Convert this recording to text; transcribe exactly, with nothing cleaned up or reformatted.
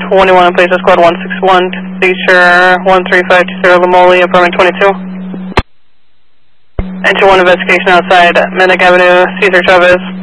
twenty-one, please, squad one six one, feature one three five two zero, Lamoli, apartment twenty-two. Engine one investigation outside Medic Avenue, Cesar Chavez.